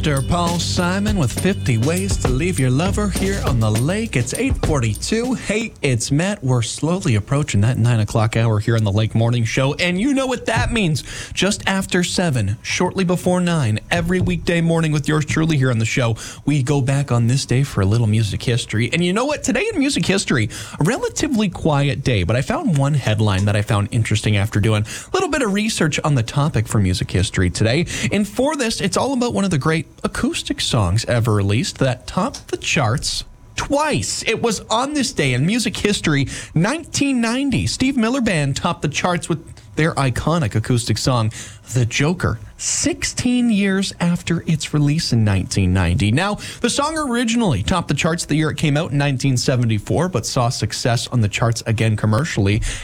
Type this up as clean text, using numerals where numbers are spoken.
Mr. Paul Simon with 50 Ways to Leave Your Lover here on the lake. It's 8:42. Hey, it's Matt. We're slowly approaching that 9 o'clock hour here on the Lake Morning Show. And you know what that means. Just after 7, shortly before 9, every weekday morning with yours truly here on the show, we go back on this day for a little music history. And you know what? Today in music history, a relatively quiet day, but I found one headline that I found interesting after doing a little bit of research on the topic for music history today. And for this, it's all about one of the great acoustic songs ever released that topped the charts twice. It was on this day in music history, 1990. Steve Miller Band topped the charts with their iconic acoustic song, The Joker, 16 years after its release in 1990. Now, the song originally topped the charts the year it came out in 1974, but saw success on the charts again commercially